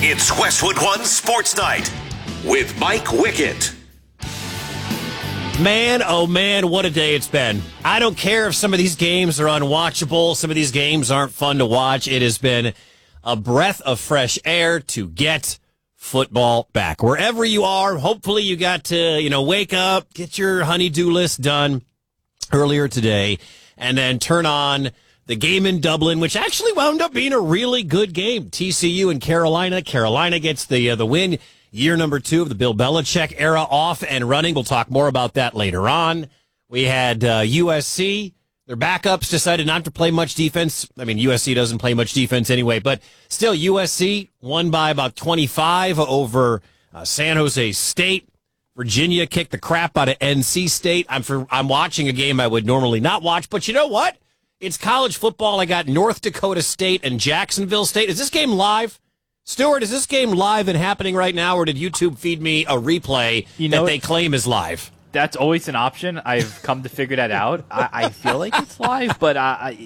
It's Westwood One Sports Night with Mike Wickett. Man, oh man, what a day it's been. I don't care if some of these games are unwatchable, some of these games aren't fun to watch. It has been a breath of fresh air to get football back. Wherever you are, hopefully you got to, wake up, get your honey-do list done earlier today, and then turn on the game in Dublin, which actually wound up being a really good game. TCU and Carolina. Carolina gets the win. Year number 2 of the Bill Belichick era off and running. We'll talk more about that later on. We had USC. Their backups decided not to play much defense. I mean, USC doesn't play much defense anyway, but still USC won by about 25 over San Jose State. Virginia kicked the crap out of NC State. I'm watching a game I would normally not watch, but you know what? It's college football. I got North Dakota State and Jacksonville State. Is this game live? Stuart, is this game live and happening right now, or did YouTube feed me a replay that they claim is live? That's always an option. I've come to figure that out. I feel like it's live, but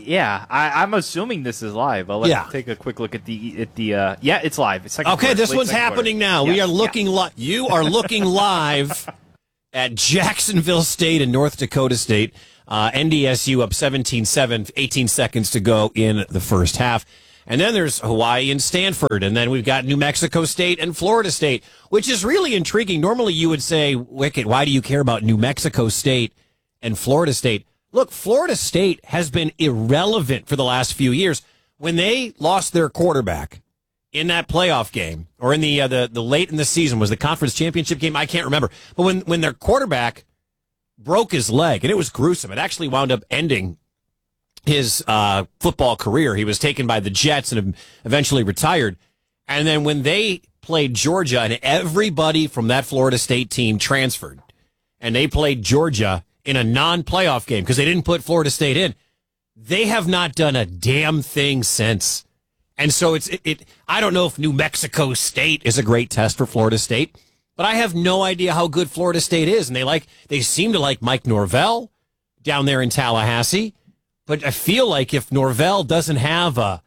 I'm assuming this is live. I'll take a quick look at the yeah, it's live. It's okay, this one's happening now. Yes, we are looking live. You are looking live at Jacksonville State and North Dakota State. NDSU up 17-7, 18 seconds to go in the first half. And then there's Hawaii and Stanford. And then we've got New Mexico State and Florida State, which is really intriguing. Normally you would say, Wickett, why do you care about New Mexico State and Florida State? Look, Florida State has been irrelevant for the last few years. When they lost their quarterback in that playoff game, or in the late in the season, was the conference championship game? I can't remember. But when their quarterback broke his leg, and it was gruesome. It actually wound up ending his football career. He was taken by the Jets and eventually retired. And then when they played Georgia, and everybody from that Florida State team transferred, and they played Georgia in a non-playoff game because they didn't put Florida State in, they have not done a damn thing since. And so I don't know if New Mexico State is a great test for Florida State, but I have no idea how good Florida State is. And they seem to like Mike Norvell down there in Tallahassee. But I feel like if Norvell doesn't have an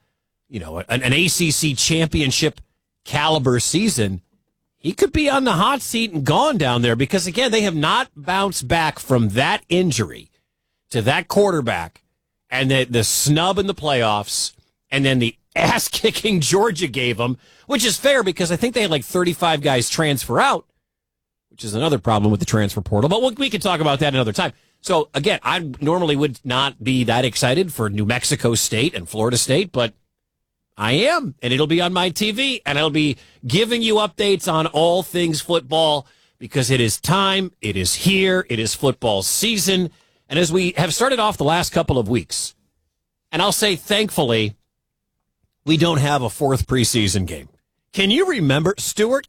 ACC championship caliber season, he could be on the hot seat and gone down there, because again, they have not bounced back from that injury to that quarterback and the snub in the playoffs, and then the ass kicking Georgia gave them, which is fair because I think they had like 35 guys transfer out, which is another problem with the transfer portal. But we can talk about that another time. So, again, I normally would not be that excited for New Mexico State and Florida State, but I am, and it'll be on my TV, and I'll be giving you updates on all things football, because it is time, it is here, it is football season, and as we have started off the last couple of weeks, and I'll say, thankfully, we don't have a fourth preseason game. Can you remember, Stuart,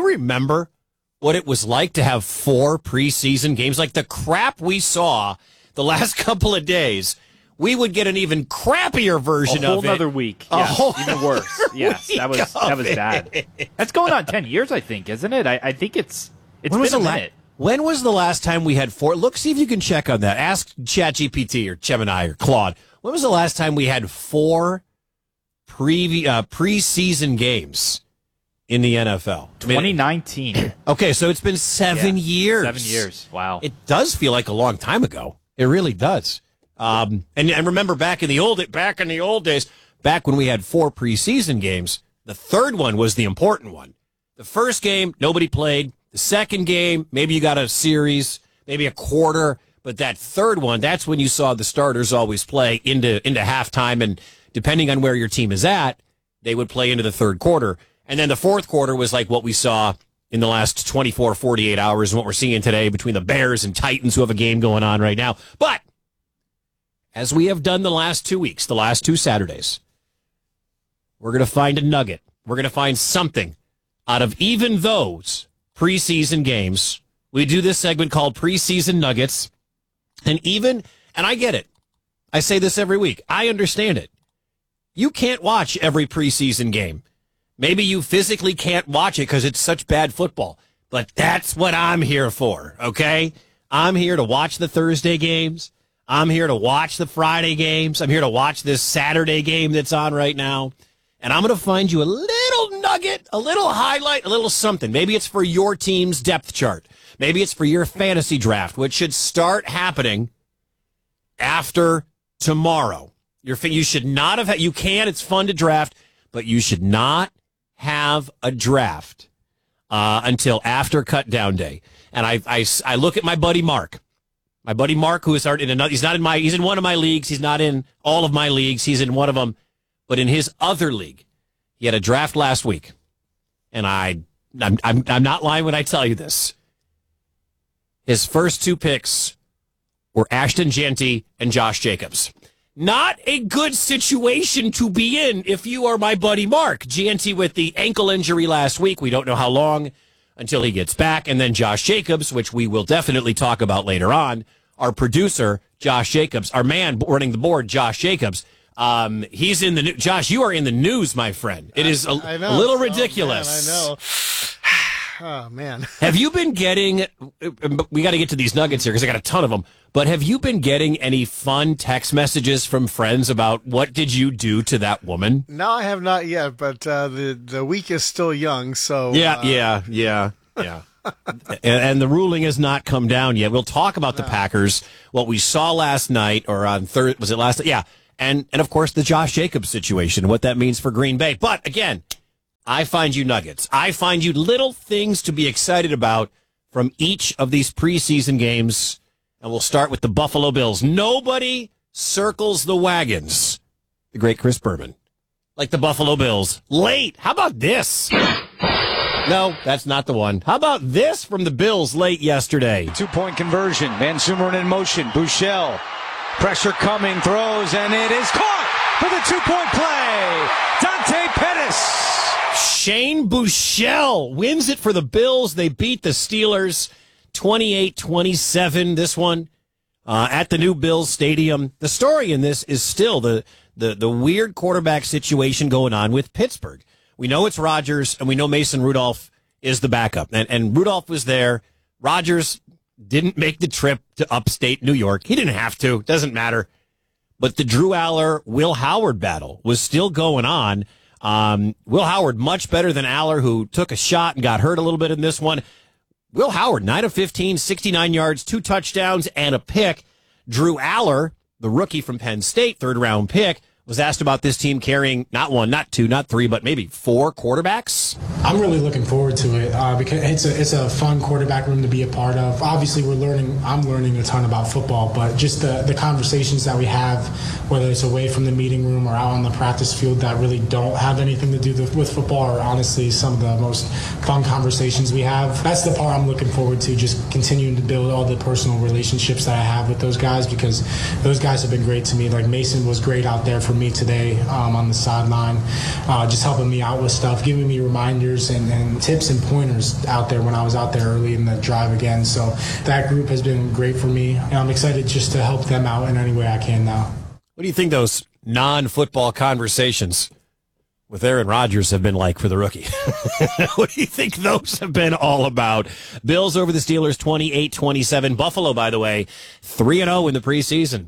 what it was like to have 4 preseason games? Like the crap we saw the last couple of days, we would get an even crappier version of it. A whole other week. Yes, even worse. Yes, that was bad. That's going on 10 years, I think, isn't it? I think it's been a minute. When was the last time we had 4? Look, see if you can check on that. Ask ChatGPT or Gemini or Claude. When was the last time we had 4 preseason games in the NFL? 2019. Okay, so it's been 7 years. 7 years. Wow. It does feel like a long time ago. It really does. And remember back in the old days, back when we had 4 preseason games, the third one was the important one. The first game, nobody played. The second game, maybe you got a series, maybe a quarter. But that third one, that's when you saw the starters always play into halftime. And depending on where your team is at, they would play into the third quarter. And then the fourth quarter was like what we saw in the last 24, 48 hours, and what we're seeing today between the Bears and Titans, who have a game going on right now. But as we have done the last 2 weeks, the last 2 Saturdays, we're going to find a nugget. We're going to find something out of even those preseason games. We do this segment called Preseason Nuggets. And I get it. I say this every week. I understand it. You can't watch every preseason game. Maybe you physically can't watch it because it's such bad football. But that's what I'm here for, okay? I'm here to watch the Thursday games. I'm here to watch the Friday games. I'm here to watch this Saturday game that's on right now. And I'm going to find you a little nugget nugget, a little highlight, a little something. Maybe it's for your team's depth chart. Maybe it's for your fantasy draft, which should start happening after tomorrow. You should not have, you can, it's fun to draft, but you should not have a draft until after cut down day. And I look at my buddy Mark. My buddy Mark, who is in another, he's in one of my leagues. He's not in all of my leagues. He's in one of them. But in his other league, he had a draft last week. And I'm not lying when I tell you this. His first two picks were Ashton Jeanty and Josh Jacobs. Not a good situation to be in if you are my buddy Mark. Jeanty with the ankle injury last week. We don't know how long until he gets back. And then Josh Jacobs, which we will definitely talk about later on. Our producer, Josh Jacobs, our man running the board, Josh Jacobs. He's in the news. Josh, you are in the news, my friend. It is a little ridiculous. Oh, man, I know. Oh, man. Have you been getting, we got to get to these nuggets here because I got a ton of them, but have you been getting any fun text messages from friends about what did you do to that woman? No, I have not yet, but the week is still young, so. Yeah. And the ruling has not come down yet. We'll talk about the Packers, what we saw last night, or on Thursday, was it last night? Yeah. And of course, the Josh Jacobs situation, what that means for Green Bay. But again, I find you nuggets. I find you little things to be excited about from each of these preseason games. And we'll start with the Buffalo Bills. Nobody circles the wagons. The great Chris Berman. Like the Buffalo Bills. Late. How about this? No, that's not the one. How about this from the Bills late yesterday? 2-point conversion. Van Sumeren in motion. Buechele. Pressure coming. Throws. And it is caught for the 2-point play. Dante Pettis. Shane Buechele wins it for the Bills. They beat the Steelers 28-27. This one at the new Bills Stadium. The story in this is still the weird quarterback situation going on with Pittsburgh. We know it's Rodgers, and we know Mason Rudolph is the backup. And Rudolph was there. Rodgers didn't make the trip to upstate New York. He didn't have to. Doesn't matter. But the Drew Aller, Will Howard battle was still going on. Will Howard, much better than Aller, who took a shot and got hurt a little bit in this one. Will Howard, 9 of 15, 69 yards, 2 touchdowns, and a pick. Drew Aller, the rookie from Penn State, third-round pick, was asked about this team carrying not one, not two, not three, but maybe 4 quarterbacks. I'm really looking forward to it because it's a fun quarterback room to be a part of. Obviously, I'm learning a ton about football, but just the conversations that we have, whether it's away from the meeting room or out on the practice field that really don't have anything to do with football, are honestly some of the most fun conversations we have. That's the part I'm looking forward to, just continuing to build all the personal relationships that I have with those guys, because those guys have been great to me. Like Mason was great out there for me today on the sideline, just helping me out with stuff, giving me reminders and tips and pointers out there when I was out there early in the drive again. So that group has been great for me, and I'm excited just to help them out in any way I can now. What do you think those non-football conversations with Aaron Rodgers have been like for the rookie? What do you think those have been all about? Bills over the Steelers 28-27. Buffalo, by the way, 3-0 in the preseason.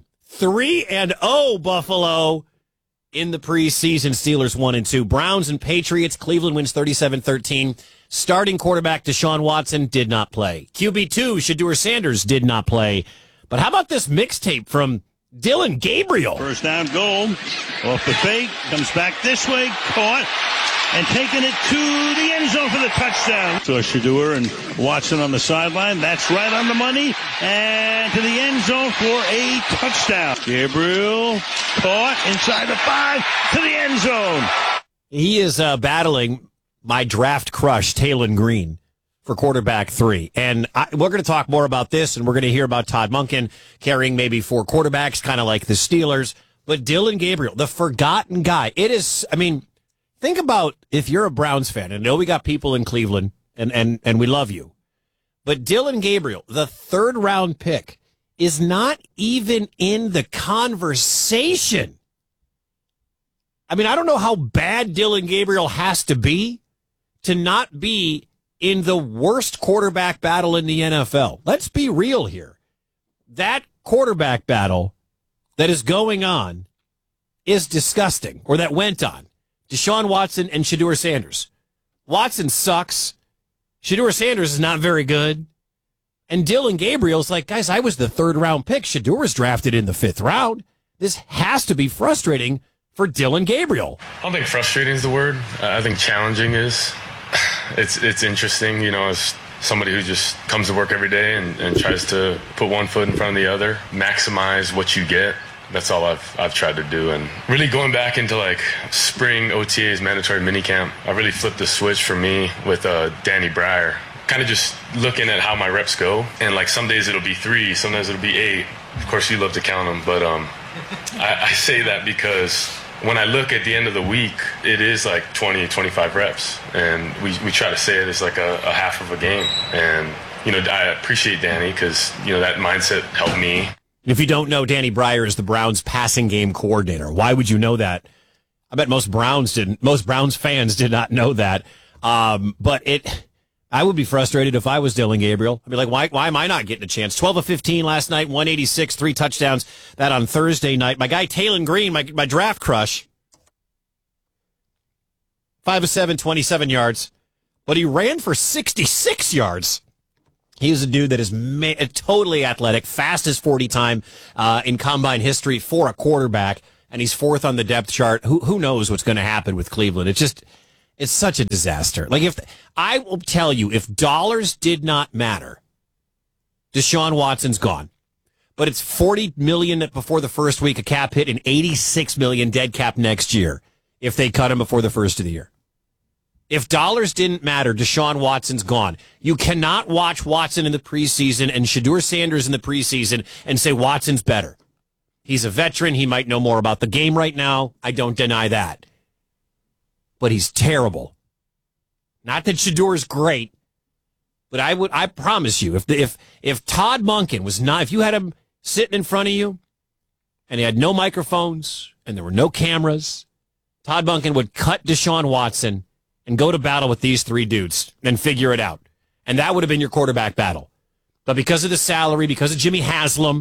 3-0 Buffalo in the preseason. Steelers 1-2. Browns and Patriots. Cleveland wins 37-13. Starting quarterback Deshaun Watson did not play. QB2 Shedeur Sanders did not play. But how about this mixtape from Dillon Gabriel? First down goal. Off the fake. Comes back this way. Caught. And taking it to the end zone for the touchdown. So Shedeur and Watson on the sideline. That's right on the money. And to the end zone for a touchdown. Gabriel caught inside the 5 to the end zone. He is battling my draft crush, Taylon Green, for quarterback 3. And we're going to talk more about this, and we're going to hear about Todd Monken carrying maybe 4 quarterbacks, kind of like the Steelers. But Dillon Gabriel, the forgotten guy. It is, I mean, think about if you're a Browns fan, and I know we got people in Cleveland, and we love you. But Dillon Gabriel, the 3rd-round pick, is not even in the conversation. I mean, I don't know how bad Dillon Gabriel has to be to not be in the worst quarterback battle in the NFL. Let's be real here. That quarterback battle that is going on is disgusting, or that went on. Deshaun Watson and Shedeur Sanders. Watson sucks. Shedeur Sanders is not very good. And Dillon Gabriel's like, guys, I was the 3rd-round pick. Shedeur was drafted in the 5th round. This has to be frustrating for Dillon Gabriel. I don't think frustrating is the word. I think challenging is. It's interesting, as somebody who just comes to work every day and tries to put one foot in front of the other, maximize what you get. That's all I've tried to do. And really going back into like spring OTAs, mandatory minicamp, I really flipped the switch for me with Danny Breyer. Kind of just looking at how my reps go. And like some days it'll be 3, sometimes it'll be 8. Of course, you love to count them. But I say that because when I look at the end of the week, it is like 20, 25 reps. And we try to say it as like a half of a game. And, I appreciate Danny because, that mindset helped me. If you don't know, Danny Breyer is the Browns passing game coordinator. Why would you know that? I bet most Browns fans did not know that. I would be frustrated if I was Dillon Gabriel. I'd be like, why am I not getting a chance? 12 of 15 last night, 186, 3 touchdowns. That on Thursday night. My guy, Taylon Green, my draft crush. 5 of 7, 27 yards. But he ran for 66 yards. He is a dude that is totally athletic, fastest 40 time in combine history for a quarterback, and he's 4th on the depth chart. Who knows what's going to happen with Cleveland? It's such a disaster. Like I will tell you, if dollars did not matter, Deshaun Watson's gone. But it's $40 million before the first week of cap hit and $86 million dead cap next year if they cut him before the first of the year. If dollars didn't matter, Deshaun Watson's gone. You cannot watch Watson in the preseason and Shedeur Sanders in the preseason and say Watson's better. He's a veteran. He might know more about the game right now. I don't deny that. But he's terrible. Not that Shedeur is great, but I promise you, if Todd Monken was not, if you had him sitting in front of you and he had no microphones and there were no cameras, Todd Monken would cut Deshaun Watson and go to battle with these 3 dudes and figure it out. And that would have been your quarterback battle. But because of the salary, because of Jimmy Haslam,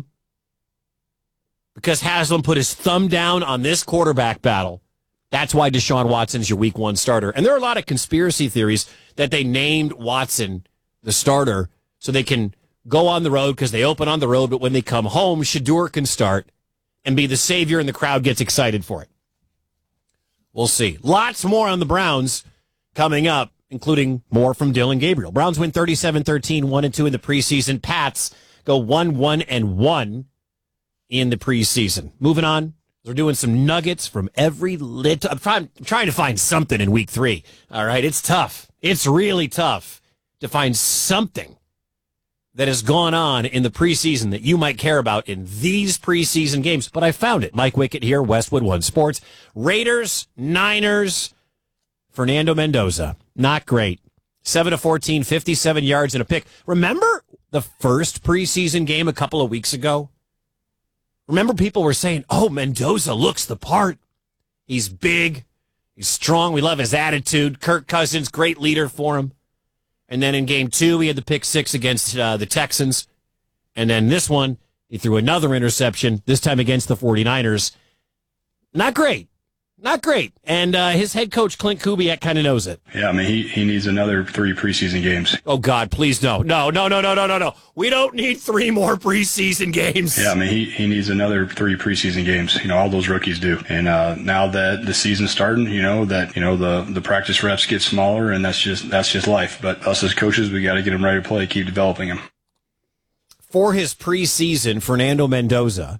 because Haslam put his thumb down on this quarterback battle, that's why Deshaun Watson is your week 1 starter. And there are a lot of conspiracy theories that they named Watson the starter so they can go on the road because they open on the road, but when they come home, Shedeur can start and be the savior and the crowd gets excited for it. We'll see. Lots more on the Browns coming up, including more from Dillon Gabriel. Browns win 37-13, 1-2 in the preseason. Pats go 1-1-1 in the preseason. Moving on. We're doing some nuggets from every I'm trying to find something in week 3. All right, it's tough. It's really tough to find something that has gone on in the preseason that you might care about in these preseason games. But I found it. Mike Wickett here, Westwood One Sports. Raiders, Niners, Fernando Mendoza. Not great. 7 of 14, 57 yards and a pick. Remember the first preseason game a couple of weeks ago? Remember people were saying, oh, Mendoza looks the part. He's big. He's strong. We love his attitude. Kirk Cousins, great leader for him. And then in game 2, he had the pick 6 against the Texans. And then this one, he threw another interception, this time against the 49ers. Not great. Not great. And his head coach, Clint Kubiak, kind of knows it. Yeah, I mean, he needs another 3 preseason games. Oh, God, please no. No. We don't need 3 more preseason games. Yeah, I mean, he needs another 3 preseason games. All those rookies do. And now that the season's starting, the practice reps get smaller, and that's just life. But us as coaches, we got to get them ready to play, keep developing them. For his preseason, Fernando Mendoza,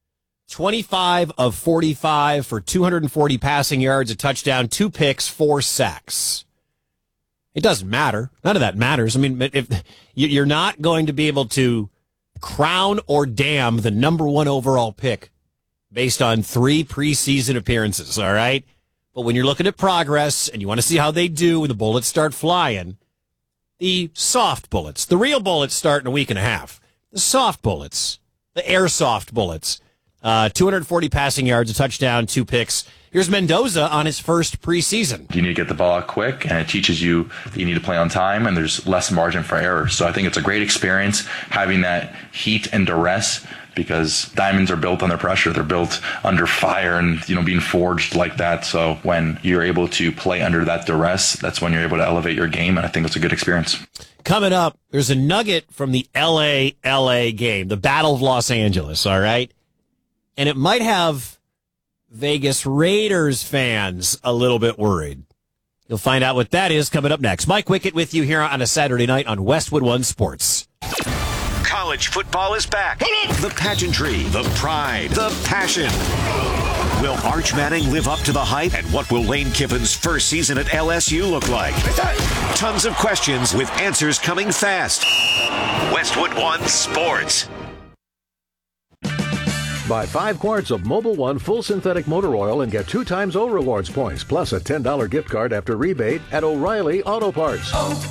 25 of 45 for 240 passing yards, a touchdown, 2 picks, 4 sacks. It doesn't matter. None of that matters. I mean, if you're not going to be able to crown or damn the number 1 overall pick based on 3 preseason appearances, all right? But when you're looking at progress and you want to see how they do when the bullets start flying, the soft bullets, the real bullets start in a week and a half. The soft bullets, the airsoft bullets. 240 passing yards, a touchdown, 2 picks. Here's Mendoza on his first preseason. You need to get the ball out quick, and it teaches you that you need to play on time, and there's less margin for error. So I think it's a great experience having that heat and duress because diamonds are built under pressure. They're built under fire and, being forged like that. So when you're able to play under that duress, that's when you're able to elevate your game. And I think it's a good experience. Coming up, there's a nugget from the LA game, the Battle of Los Angeles, all right? And it might have Vegas Raiders fans a little bit worried. You'll find out what that is coming up next. Mike Wickett with you here on a Saturday night on Westwood One Sports. College football is back. The pageantry, the pride, the passion. Will Arch Manning live up to the hype? And what will Lane Kiffin's first season at LSU look like? Tons of questions with answers coming fast. Westwood One Sports. Buy 5 quarts of Mobil 1 full synthetic motor oil and get 2 times O Rewards points, plus a $10 gift card after rebate at O'Reilly Auto Parts.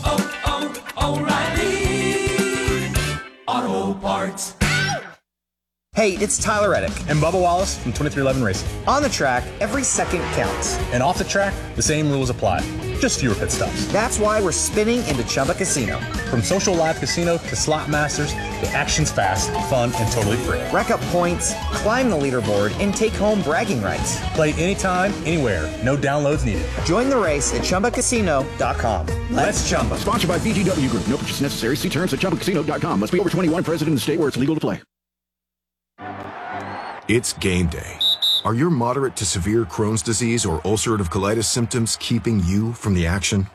O'Reilly Auto Parts. Hey, it's Tyler Reddick and Bubba Wallace from 2311 Racing. On the track, every second counts. And off the track, the same rules apply. Just fewer pit stops. That's why we're spinning into Chumba Casino. From social live casino to slot masters, the action's fast, fun, and totally free. Rack up points, climb the leaderboard, and take home bragging rights. Play anytime, anywhere. No downloads needed. Join the race at ChumbaCasino.com. Let's Chumba. Sponsored by VGW Group. No purchase necessary. See terms at ChumbaCasino.com. Must be over 21, present in the state where it's legal to play. It's game day. Are your moderate to severe Crohn's disease or ulcerative colitis symptoms keeping you from the action?